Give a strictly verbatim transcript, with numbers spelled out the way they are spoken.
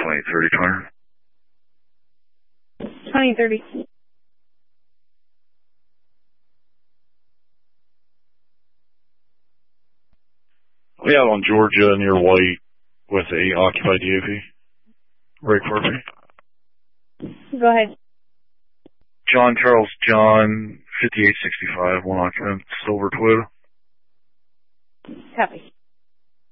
twenty thirty, Turner. twenty thirty. We have on Georgia near White with a occupied D A P. Ray Corby. Go ahead. John Charles John, fifty-eight sixty-five, one occupant, silver Toyota. Copy.